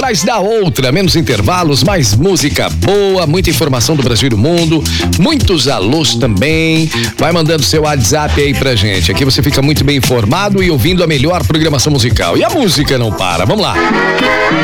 atrás da outra, menos intervalos, mais música boa, muita informação do Brasil e do mundo, muitos alôs também. Vai mandando seu WhatsApp aí pra gente. Aqui você fica muito bem informado e ouvindo a melhor programação musical. E a música não para. Vamos lá.